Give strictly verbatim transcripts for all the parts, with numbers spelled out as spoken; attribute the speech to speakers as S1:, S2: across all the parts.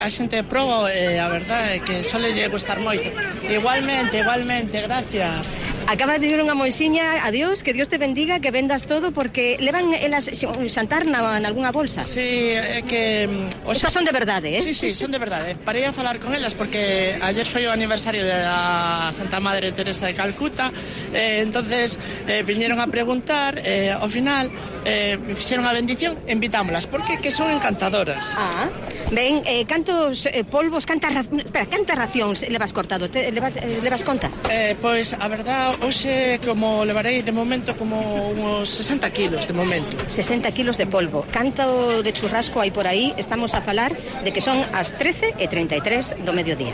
S1: A xente proba e a verdade é que só lle gustar moito. Igualmente, igualmente, gracias.
S2: Acaba de ir unha moixiña, adiós, que Dios te bendiga, que vendas todo, porque levan elas xantar na, na algunha bolsa.
S1: Sí, é que...
S2: O Estas son de verdade, eh?
S1: Sí, sí, son de verdade. Parei a falar con elas porque ayer foi o aniversario da Santa Madre Teresa de Calcuta, eh, entonces eh, viñeron a preguntar, eh, ao final eh, fixeron a bendición, invitámolas, porque que son encantadoras.
S2: Ah, ben, eh, cantos eh, polvos, cantas, ra... Espera, cantas racións levas cortado? Te, levas, eh, levas conta?
S1: Eh, pois, a verdad, hoxe como levarei de momento como uns sesenta kilos de momento.
S2: sesenta kilos de polvo. Canto de churrasco hai por aí? Estamos a falar de que son as trece e treinta e tres do mediodía.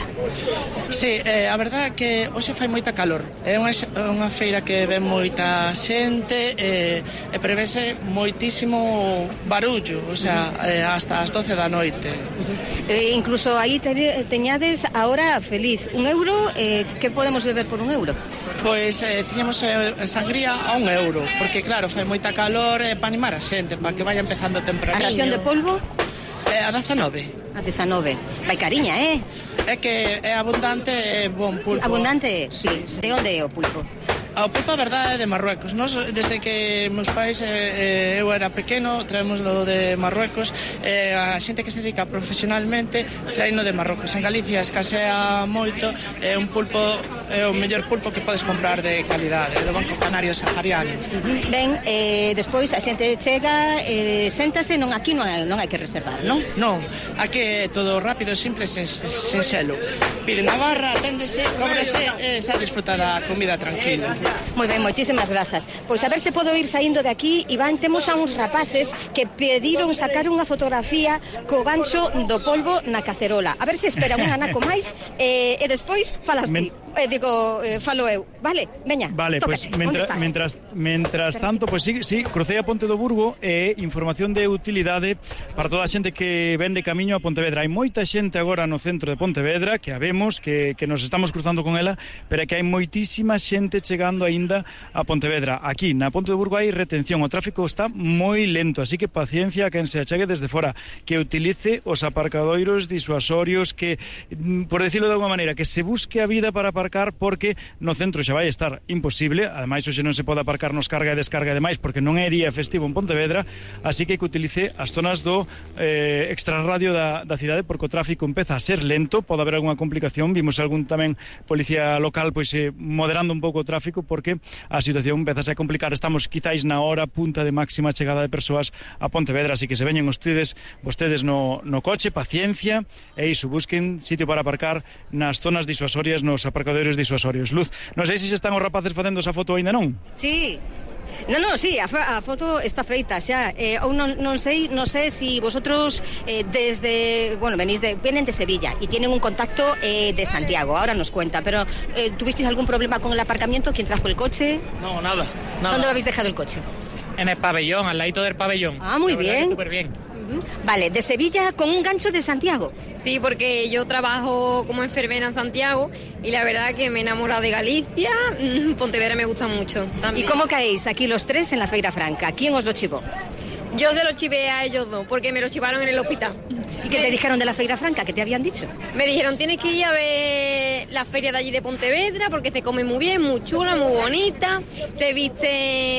S1: Sí, eh, a verdad é que hoxe fai moita calor. É unha, unha feira que ven moita xente e, e prevese moitísimo barullo, o sea, eh, hasta as doce da noite.
S2: Eh, incluso aí te, teñades a hora feliz. Un euro, eh, que podemos beber por un euro?
S1: Pois eh, tiñamos eh, sangría a un euro, porque claro, fai moita calor eh, para animar a xente, para que vaya empezando tempranillo.
S2: A ración de polvo?
S1: Eh, a dezanove.
S2: A dezanove. Vai cariña, eh?
S1: É que é abundante e bon pulpo.
S2: Abundante, sí. De onde é o pulpo?
S1: O pulpo, a verdade, é de Marruecos. Nos, desde que meus pais eh, eu era pequeno, traémoslo de Marruecos. Eh, a xente que se dedica profesionalmente traíno de Marruecos. En Galicia escasea moito. É un pulpo, é o mellor pulpo que podes comprar de calidade, do Banco Canario Sahariano.
S2: Uh-huh. Ben, eh, despois a xente chega, eh, séntase, non aquí non hai, non hai que reservar, non?
S1: Non, aquí é todo rápido, simple, sin, sin selo. Pide na barra, aténdese, cóbrese e xa disfruta da comida tranquila.
S2: Moi ben, moitísimas grazas. Pois a ver se podo ir saindo de aquí. Iván, temos a uns rapaces que pediron sacar unha fotografía co gancho do polvo na cacerola. A ver se espera un anaco máis e, e despois falas Men... ti. Eh, digo, eh, falo eu. Vale, veña,
S3: vale,
S2: tócate.
S3: Pues, mentra, mentras, mentras tanto, pois pues, sí, sí, crucei a Ponte do Burgo e información de utilidade para toda a xente que vende camiño a Pontevedra. Hai moita xente agora no centro de Pontevedra, que a vemos, que, que nos estamos cruzando con ela, pero que hai moitísima xente chegando aínda a Pontevedra. Aquí, na Ponte do Burgo, hai retención, o tráfico está moi lento, así que paciencia a quen se achegue desde fora, que utilice os aparcadoiros disuasorios, que, por decirlo de alguma maneira, que se busque a vida para aparcar, porque no centro xa vai estar imposible. Ademais, hoxe non se pode aparcar nos carga e descarga e demais, porque non é día festivo en Pontevedra, así que que utilice as zonas do eh, extrarradio da, da cidade, porque o tráfico empeza a ser lento, pode haber algunha complicación. Vimos algún tamén policía local pois eh, moderando un pouco o tráfico, porque a situación empeza a complicar. Estamos quizáis na hora punta de máxima chegada de persoas a Pontevedra, así que se veñen vostedes, vostedes no, no coche, paciencia, e iso, busquen sitio para aparcar nas zonas disuasorias, nos aparcadoiros disuasorios. Luz, non sei se están os rapaces facendo esa foto aínda non?
S2: Sí. No, no, sí, a, a foto está feita xa. Eh, ou non, non sei, non sei si vosotros eh, desde, bueno, venís de, vienen de Sevilla y tienen un contacto eh, de Santiago. Ahora nos cuenta, pero eh, ¿tuvisteis algún problema con el aparcamiento? ¿Quién trajo el coche?
S4: No, nada, nada.
S2: ¿Dónde lo habéis dejado el coche?
S4: En el pabellón, al ladito del pabellón.
S2: Ah, muy bien.
S4: Súper bien.
S2: Vale, de Sevilla con un gancho de Santiago.
S5: Sí, porque yo trabajo como enfermera en Santiago y la verdad que me he enamorado de Galicia. Pontevedra me gusta mucho también.
S2: ¿Y cómo caéis aquí los tres en la Feira Franca? ¿Quién os lo chivó?
S5: Yo se lo chivé a ellos dos, porque me lo chivaron en el hospital.
S2: ¿Y qué te dijeron de la Feira Franca? ¿Qué te habían dicho?
S5: Me dijeron, tienes que ir a ver la feria de allí de Pontevedra, porque se come muy bien, muy chula, muy bonita, se viste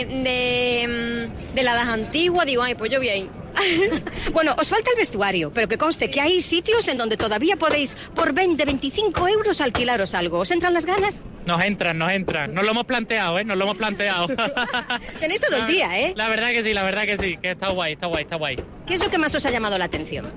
S5: de, de la edad antigua. Digo, ay, pues yo voy ahí.
S2: Bueno, os falta el vestuario, pero que conste que hay sitios en donde todavía podéis por veinte, veinticinco euros alquilaros algo. ¿Os entran las ganas?
S4: Nos entran, nos entran. Nos lo hemos planteado, ¿eh? Nos lo hemos planteado.
S2: Tenéis todo el día, ¿eh?
S4: La verdad que sí, la verdad que sí, que está guay, está guay, está guay.
S2: ¿Qué es lo que más os ha llamado la atención?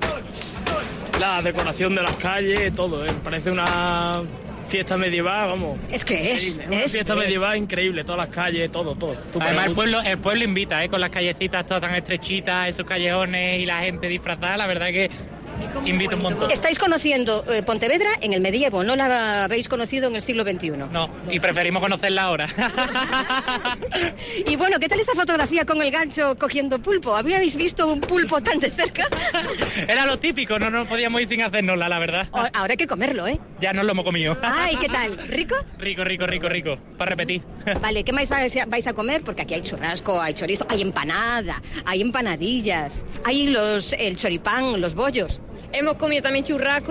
S6: La decoración de las calles, todo, ¿eh? Parece una fiesta medieval, vamos.
S2: Es que es,
S6: una
S2: es
S6: fiesta medieval increíble, todas las calles, todo, todo.
S4: Además el pueblo, el pueblo invita, ¿eh? Con las callecitas todas tan estrechitas, esos callejones y la gente disfrazada, la verdad que invita un montón.
S2: Estáis conociendo eh, Pontevedra en el medievo, no la habéis conocido en el siglo veintiuno.
S4: No, y preferimos conocerla ahora.
S2: Y bueno, ¿qué tal esa fotografía con el gancho cogiendo pulpo? ¿Habíais visto un pulpo tan de cerca?
S4: Era lo típico, no nos podíamos ir sin hacérnosla, la verdad.
S2: Ahora hay que comerlo, ¿eh?
S4: Ya nos lo hemos comido.
S2: Ay, ¿qué tal? ¿Rico?
S4: Rico, rico, rico, rico. Para repetir.
S2: Vale, ¿qué más vais a, vais a comer? Porque aquí hay churrasco, hay chorizo, hay empanada, hay empanadillas, hay los el choripán, los bollos.
S5: hemos comido también churrasco